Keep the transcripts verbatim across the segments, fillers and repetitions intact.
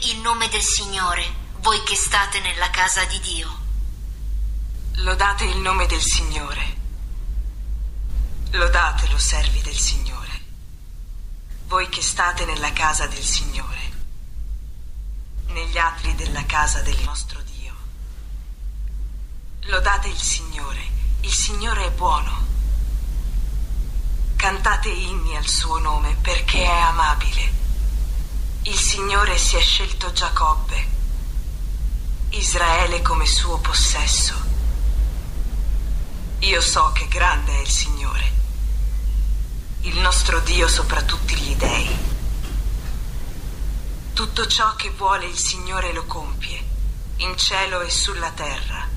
il nome del Signore, voi che state nella casa di Dio. Lodate il nome del Signore. Lodatelo, servi del Signore, voi che state nella casa del Signore, negli atri della casa del nostro Dio. Lodate il Signore, il Signore è buono. Cantate inni al suo nome perché è amabile. Il Signore si è scelto Giacobbe, Israele come suo possesso. Io so che grande è il Signore, il nostro Dio sopra tutti gli dei. Tutto ciò che vuole il Signore lo compie, in cielo e sulla terra,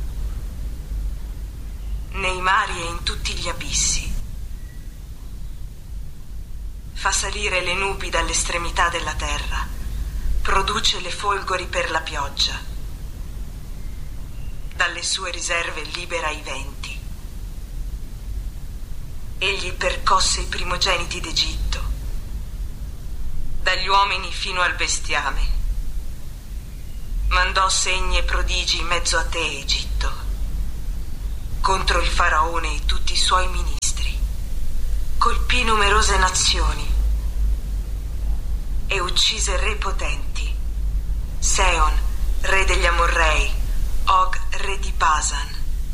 nei mari e in tutti gli abissi. Fa salire le nubi dall'estremità della terra, produce le folgori per la pioggia. Dalle sue riserve libera i venti. Egli percosse i primogeniti d'Egitto, dagli uomini fino al bestiame. Mandò segni e prodigi in mezzo a te, Egitto, contro il faraone e tutti i suoi ministri. Colpì numerose nazioni e uccise re potenti, Seon, re degli Amorrei, Og, re di Basan,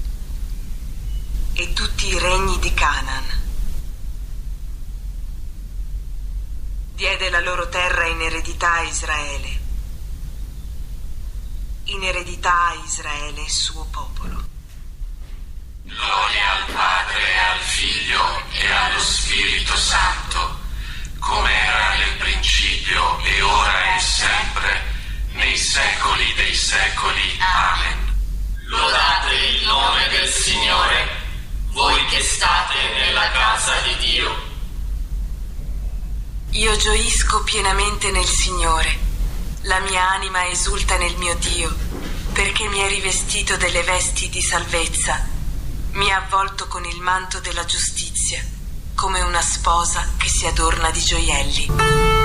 e tutti i regni di Canaan. Diede la loro terra in eredità a Israele, in eredità a Israele, suo popolo. Gloria al Padre e al Figlio e allo Spirito Santo, come era nel principio e ora e sempre, nei secoli dei secoli. Amen. Lodate il nome del Signore, voi che state nella casa di Dio. Io gioisco pienamente nel Signore, la mia anima esulta nel mio Dio, perché mi ha rivestito delle vesti di salvezza, mi ha avvolto con il manto della giustizia, come una sposa che si adorna di gioielli.